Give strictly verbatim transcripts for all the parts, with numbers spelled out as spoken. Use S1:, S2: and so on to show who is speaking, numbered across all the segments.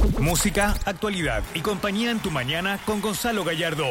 S1: Música, actualidad y compañía en tu mañana con Gonzalo Gallardo.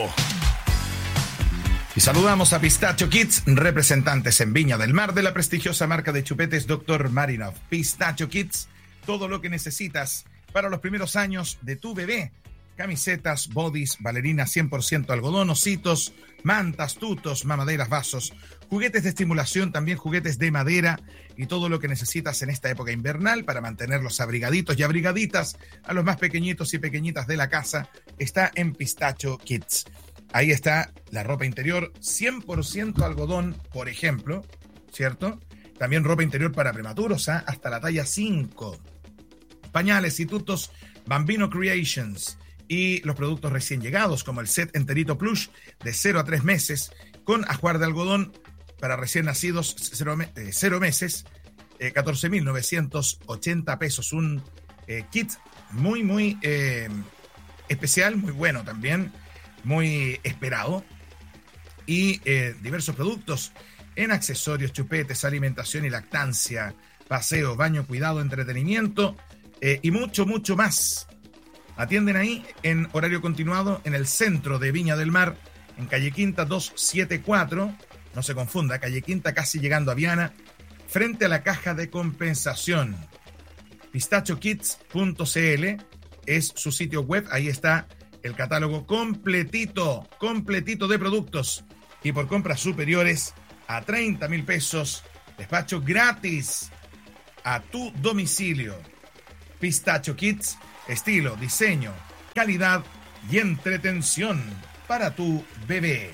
S2: Y saludamos a Pistacho Kids, representantes en Viña del Mar de la prestigiosa marca de chupetes doctor Marinov. Pistacho Kids, todo lo que necesitas para los primeros años de tu bebé. Camisetas, bodys, bailarinas cien por ciento algodón, ositos, mantas, tutos, mamaderas, vasos, juguetes de estimulación, también juguetes de madera y todo lo que necesitas en esta época invernal para mantenerlos abrigaditos y abrigaditas a los más pequeñitos y pequeñitas de la casa está en Pistacho Kids. Ahí está la ropa interior cien por ciento algodón, por ejemplo, ¿cierto? También ropa interior para prematuros, ¿eh? Hasta la talla cinco. Pañales y tutos Bambino Creations. Y los productos recién llegados, como el set enterito plush de cero a tres meses, con ajuar de algodón para recién nacidos cero, eh, cero meses, eh, catorce mil novecientos ochenta pesos. Un eh, kit muy, muy eh, especial, muy bueno también, muy esperado. Y eh, diversos productos en accesorios, chupetes, alimentación y lactancia, paseo, baño, cuidado, entretenimiento eh, y mucho, mucho más. Atienden ahí en horario continuado en el centro de Viña del Mar, en calle Quinta doscientos setenta y cuatro, no se confunda, calle Quinta casi llegando a Viana, frente a la caja de compensación. pistacho kids punto c l es su sitio web, ahí está el catálogo completito, completito de productos y por compras superiores a treinta mil pesos, despacho gratis a tu domicilio. Pistacho Kids, estilo, diseño, calidad y entretención para tu bebé.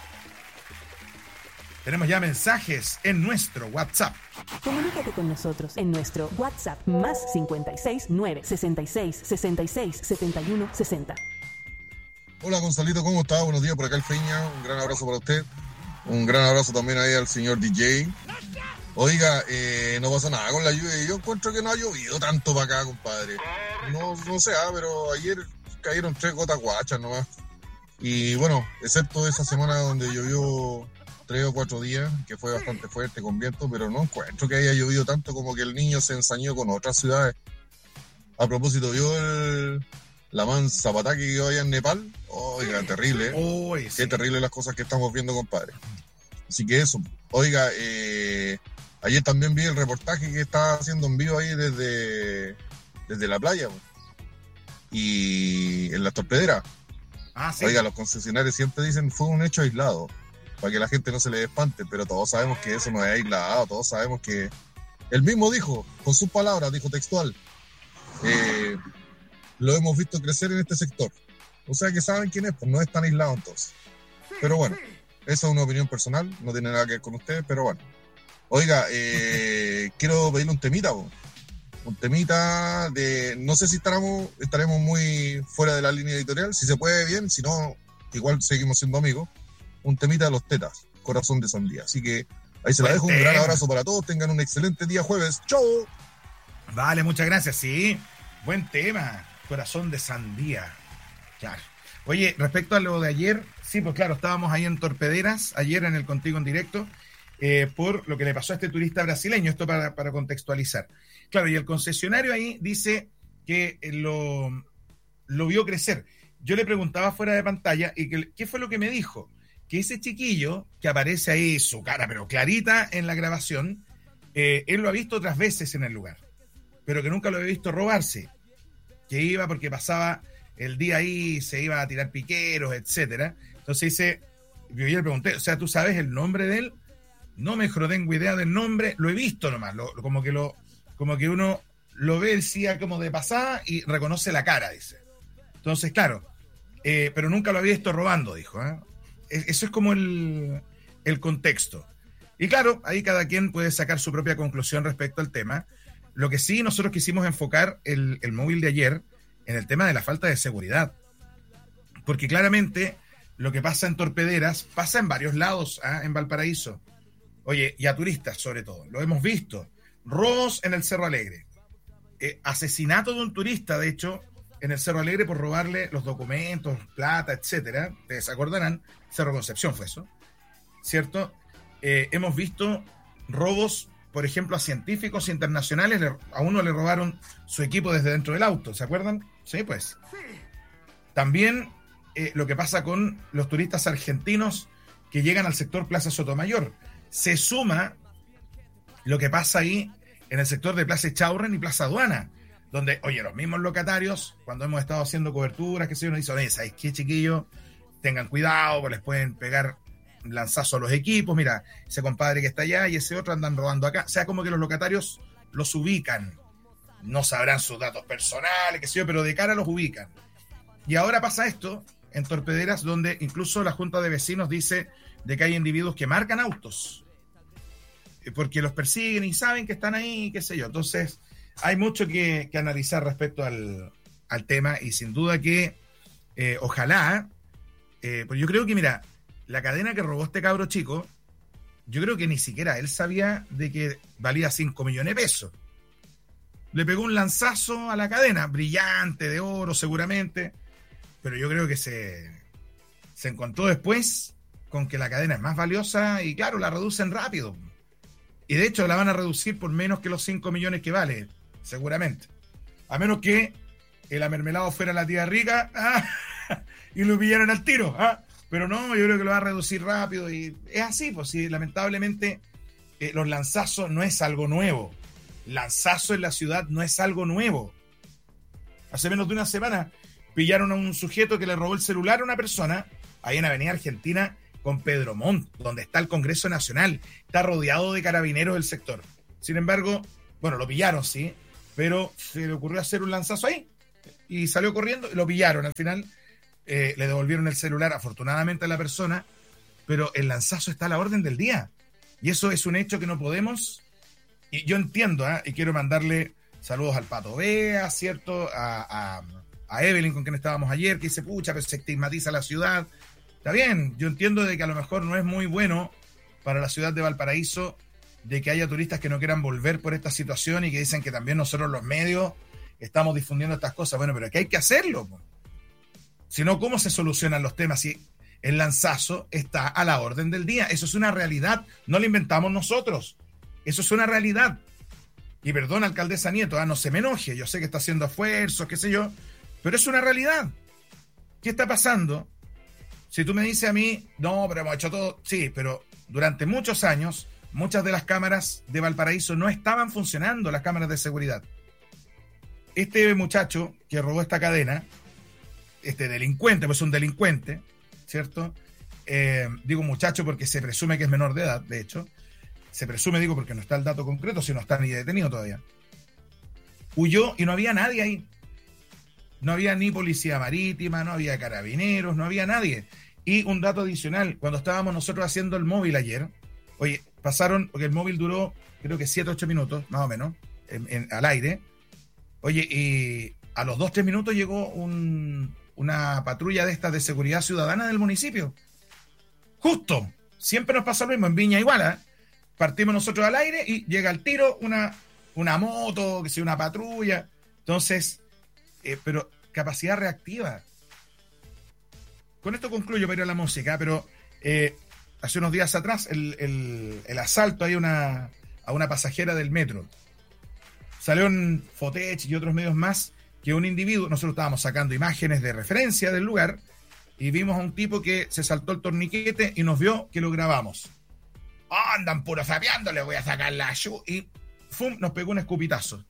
S2: Tenemos ya mensajes en nuestro WhatsApp.
S3: Comunícate con nosotros en nuestro WhatsApp más cincuenta y seis, nueve, sesenta y seis, sesenta y seis, setenta y uno, sesenta.
S4: Hola Gonzalito, ¿cómo está? Buenos días por acá el Feña, un gran abrazo para usted. Un gran abrazo también ahí al señor D J. Oiga, eh, no pasa nada con la lluvia. Yo encuentro que no ha llovido tanto para acá, compadre. No, no sé, ah, pero ayer cayeron tres gotas guachas nomás. Y bueno, excepto esa semana donde llovió tres o cuatro días, que fue bastante fuerte con viento, pero no encuentro que haya llovido tanto como que el niño se ensañó con otras ciudades. A propósito, ¿vio el, la mansa patá que quedó allá en Nepal? Oiga, terrible, ¿eh?
S2: Uy,
S4: Qué
S2: sí.
S4: terrible las cosas que estamos viendo, compadre. Así que eso. Oiga, eh, ayer también vi el reportaje que estaba haciendo en vivo ahí desde, desde la playa, pues. Y en las torpederas.
S2: Ah, sí.
S4: Oiga, los concesionarios siempre dicen fue un hecho aislado, para que la gente no se le espante, pero todos sabemos que eso no es aislado, todos sabemos que... Él mismo dijo, con sus palabras, dijo textual, eh, lo hemos visto crecer en este sector. O sea que saben quién es, pues no es tan aislado entonces. Pero bueno, esa es una opinión personal, no tiene nada que ver con ustedes, pero bueno. Oiga, eh, quiero pedirle un temita, po. un temita de... No sé si estaremos, estaremos muy fuera de la línea editorial, si se puede bien, si no, igual seguimos siendo amigos. Un temita de los Tetas, Corazón de Sandía. Así que ahí se la dejo, un gran abrazo para todos, tengan un excelente día jueves. ¡Chau!
S2: Vale, muchas gracias, sí. Buen tema, Corazón de Sandía. Claro. Oye, respecto a lo de ayer, sí, pues claro, estábamos ahí en Torpederas, ayer en el Contigo en Directo, eh, por lo que le pasó a este turista brasileño, esto para, para contextualizar. Claro, y el concesionario ahí dice que lo, lo vio crecer. Yo le preguntaba fuera de pantalla, y que, ¿qué fue lo que me dijo? Que ese chiquillo, que aparece ahí su cara, pero clarita en la grabación, eh, él lo ha visto otras veces en el lugar, pero que nunca lo había visto robarse, que iba porque pasaba el día ahí, se iba a tirar piqueros, etcétera. Entonces dice, yo le pregunté, o sea, ¿tú sabes el nombre de él? No me tengo idea del nombre, lo he visto nomás, lo, como que lo, como que uno lo ve el C I A como de pasada y reconoce la cara, dice. Entonces, claro, eh, pero nunca lo había visto robando, dijo, ¿eh? Eso es como el, el contexto. Y claro, ahí cada quien puede sacar su propia conclusión respecto al tema. Lo que sí, nosotros quisimos enfocar el, el móvil de ayer en el tema de la falta de seguridad. Porque claramente lo que pasa en Torpederas pasa en varios lados, ¿eh? En Valparaíso. Oye, y a turistas sobre todo. Lo hemos visto. Robos en el Cerro Alegre. Eh, asesinato de un turista, de hecho, en el Cerro Alegre por robarle los documentos, plata, etcétera. Ustedes se acordarán, Cerro Concepción fue eso, ¿cierto? Eh, hemos visto robos por ejemplo, a científicos internacionales, le, a uno le robaron su equipo desde dentro del auto, ¿se acuerdan? Sí, pues. También eh, lo que pasa con los turistas argentinos que llegan al sector Plaza Sotomayor. Se suma lo que pasa ahí en el sector de Plaza Echaurren y Plaza Aduana, donde, oye, los mismos locatarios, cuando hemos estado haciendo coberturas, que se yo, nos dicen, oye, ¿sabes qué, chiquillos? Tengan cuidado, pues les pueden pegar lanzazo a los equipos, mira, ese compadre que está allá y ese otro andan robando acá. O sea, como que los locatarios los ubican. No sabrán sus datos personales, qué sé yo, pero de cara los ubican. Y ahora pasa esto en Torpederas, donde incluso la Junta de Vecinos dice de que hay individuos que marcan autos porque los persiguen y saben que están ahí, qué sé yo. Entonces, hay mucho que, que analizar respecto al, al tema, y sin duda que eh, ojalá, eh, pues yo creo que, mira, la cadena que robó este cabro chico, yo creo que ni siquiera él sabía de que valía cinco millones de pesos. Le pegó un lanzazo a la cadena, brillante, de oro seguramente, pero yo creo que se, se encontró después con que la cadena es más valiosa y claro, la reducen rápido. Y de hecho la van a reducir por menos que los cinco millones que vale, seguramente. A menos que el amermelado fuera la tía rica ¿ah? y lo pillaran al tiro. ¿ah? Pero no, yo creo que lo va a reducir rápido y es así, pues sí, lamentablemente eh, los lanzazos no es algo nuevo. Lanzazo en la ciudad no es algo nuevo. Hace menos de una semana pillaron a un sujeto que le robó el celular a una persona ahí en Avenida Argentina con Pedro Montt, donde está el Congreso Nacional. Está rodeado de carabineros del sector. Sin embargo, bueno, lo pillaron, sí, pero se le ocurrió hacer un lanzazo ahí y salió corriendo y lo pillaron. Al final eh, le devolvieron el celular, afortunadamente, a la persona, pero el lanzazo está a la orden del día. Y eso es un hecho que no podemos... Y yo entiendo, ¿eh? y quiero mandarle saludos al Pato Bea, ¿cierto? A, a, a Evelyn, con quien estábamos ayer, que dice, pucha, pero se estigmatiza la ciudad. Está bien, yo entiendo de que a lo mejor no es muy bueno para la ciudad de Valparaíso de que haya turistas que no quieran volver por esta situación y que dicen que también nosotros los medios estamos difundiendo estas cosas. Bueno, pero que hay que hacerlo. Si no, ¿cómo se solucionan los temas? Si el lanzazo está a la orden del día. Eso es una realidad, no lo inventamos nosotros. Eso es una realidad. Y perdón, alcaldesa Nieto, ah, no se me enoje, yo sé que está haciendo esfuerzos, qué sé yo, pero es una realidad. ¿Qué está pasando? Si tú me dices a mí, no, pero hemos hecho todo, sí, pero durante muchos años, muchas de las cámaras de Valparaíso no estaban funcionando, las cámaras de seguridad. Este muchacho que robó esta cadena, este delincuente, pues es un delincuente, ¿cierto? Eh, digo muchacho porque se presume que es menor de edad, de hecho. Se presume, digo, porque no está el dato concreto, si no está ni detenido todavía. Huyó y no había nadie ahí. No había ni policía marítima, no había carabineros, no había nadie. Y un dato adicional, cuando estábamos nosotros haciendo el móvil ayer, oye, pasaron, porque el móvil duró creo que siete, ocho minutos, más o menos, en, en, al aire. Oye, y a los dos, tres minutos llegó un, una patrulla de estas de seguridad ciudadana del municipio. Justo, siempre nos pasa lo mismo, en Viña igual, ¿eh? Partimos nosotros al aire y llega al tiro una, una moto, que sea una patrulla. Entonces, eh, pero capacidad reactiva. Con esto concluyo para ir a la música, pero eh, hace unos días atrás el, el, el asalto ahí a una, a una pasajera del metro. Salió en Fotech y otros medios más que un individuo, nosotros estábamos sacando imágenes de referencia del lugar y vimos a un tipo que se saltó el torniquete y nos vio que lo grabamos. Oh, andan puro sapeando, le voy a sacar la yu. Y ¡fum! Nos pegó un escupitazo.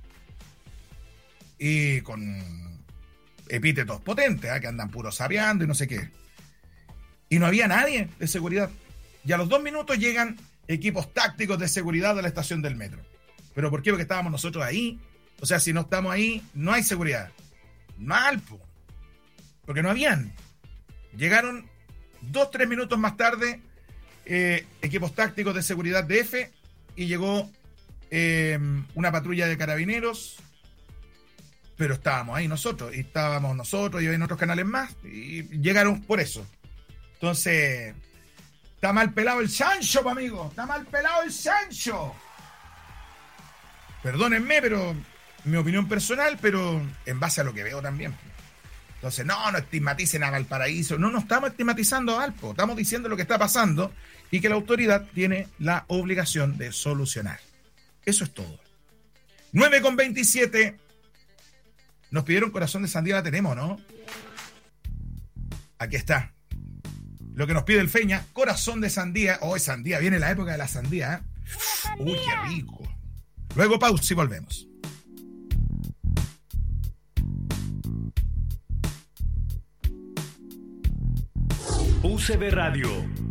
S2: Y con epítetos potentes, ¿eh? que andan puro sapeando y no sé qué. Y no había nadie de seguridad. Y a los dos minutos llegan equipos tácticos de seguridad de la estación del metro. ¿Pero por qué? Porque estábamos nosotros ahí. O sea, si no estamos ahí, no hay seguridad. Mal, po. Porque no habían. Llegaron dos, tres minutos más tarde... Eh, equipos tácticos de seguridad de F y llegó eh, una patrulla de carabineros, pero estábamos ahí nosotros y estábamos nosotros y había otros canales más y llegaron por eso. Entonces está mal pelado el chancho, amigo, está mal pelado el chancho. Perdónenme, pero mi opinión personal, pero en base a lo que veo también. Entonces, no, no estigmaticen a Valparaíso. No, no estamos estigmatizando a Valpo. Estamos diciendo lo que está pasando y que la autoridad tiene la obligación de solucionar. Eso es todo. nueve con veintisiete. Nos pidieron corazón de sandía, la tenemos, ¿no? Aquí está. Lo que nos pide el Feña, corazón de sandía. Oh, es sandía, viene la época de la sandía, ¿eh? Uy, qué rico. Luego pausa y volvemos.
S1: U C B Radio